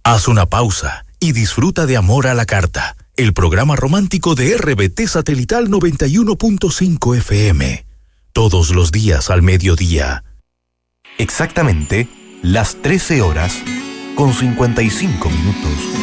Haz una pausa y disfruta de Amor a la Carta, el programa romántico de RBT Satelital 91.5 FM. Todos los días al mediodía. Exactamente las 13 horas con 55 minutos.